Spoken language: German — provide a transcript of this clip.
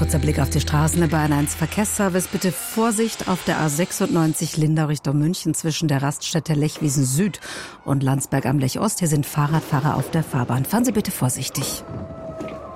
kurzer Blick auf die Straßen. Der Bayern 1 Verkehrsservice. Bitte Vorsicht auf der A96 Lindau Richtung München zwischen der Raststätte Lechwiesen Süd und Landsberg am Lech Ost. Hier sind Fahrradfahrer auf der Fahrbahn. Fahren Sie bitte vorsichtig.